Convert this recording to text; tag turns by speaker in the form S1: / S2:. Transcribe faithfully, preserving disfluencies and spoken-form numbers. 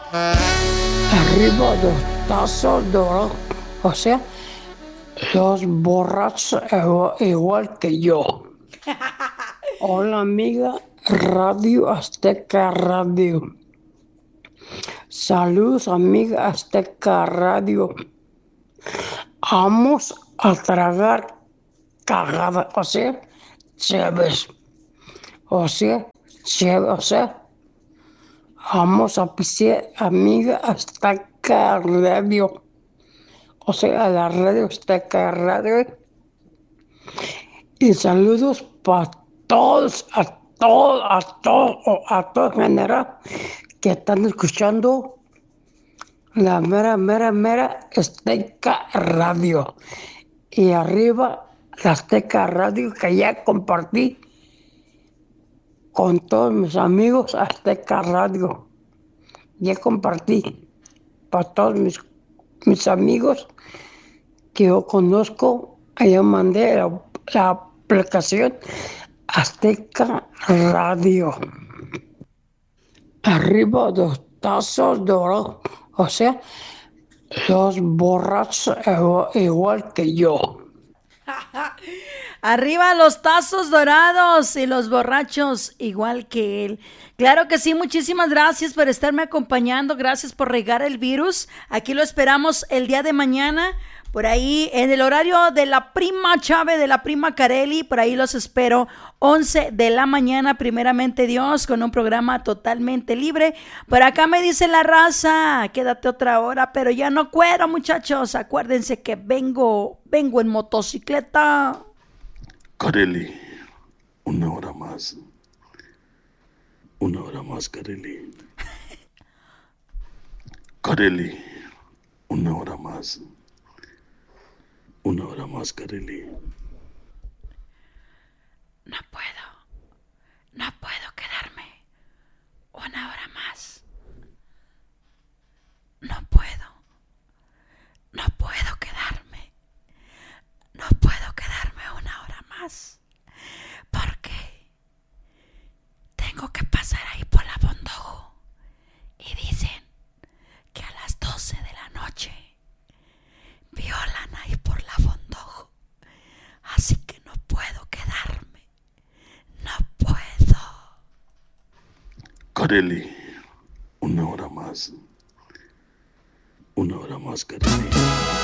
S1: Arriba dos tazos dorados, o sea, los borrachos igual, igual que yo. Hola amiga Radio Azteca Radio. Saludos amiga Azteca Radio. Vamos a tragar cagada, o sea, chéves. O sea, chéves, o sea, vamos a pisar amiga Azteca Radio. O sea, la Radio Azteca Radio. Y saludos para todos, a todos, a todos, a todos en general que están escuchando la mera, mera, mera Azteca Radio. Y arriba la Azteca Radio que ya compartí con todos mis amigos Azteca Radio. Ya compartí para todos mis, mis amigos que yo conozco. Allá mandé la, la aplicación Azteca Radio. Arriba dos tazos dorados, o sea, los borrachos igual, igual que yo.
S2: Arriba los tazos dorados y los borrachos igual que él. Claro que sí, muchísimas gracias por estarme acompañando, gracias por regar el virus. Aquí lo esperamos el día de mañana, por ahí en el horario de la prima Chávez, de la prima Carelli, por ahí los espero, once de la mañana, primeramente Dios, con un programa totalmente libre. Por acá me dice la raza, quédate otra hora, pero ya no cuero, muchachos, acuérdense que vengo, vengo en motocicleta.
S3: Carelli, una hora más. Una hora más, Carelli. Carelli, una hora más. Una hora más, Carelli.
S2: No puedo, no puedo quedarme una hora más. No puedo, no puedo quedarme, no puedo quedarme una hora más. Porque tengo que pasar ahí por la Bondojo y dicen que a las doce de la noche violan ahí por la Bondojo. Así que no puedo quedarme, no puedo.
S3: Carelli, una hora más. Una hora más, Carelli.